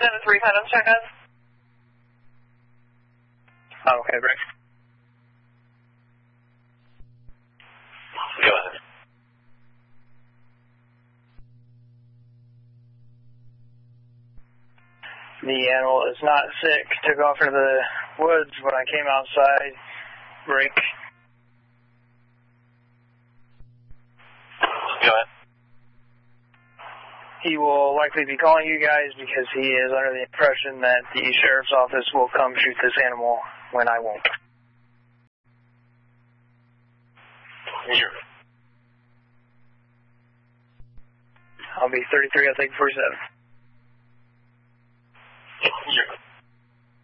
7-3, Phantom, check us. Oh, okay, great. Go ahead. The animal is not sick. Took off into the woods when I came outside. Break. Go ahead. He will likely be calling you guys because he is under the impression that the sheriff's office will come shoot this animal when I won't. Here. I'll be 33, I'll take 47. Here.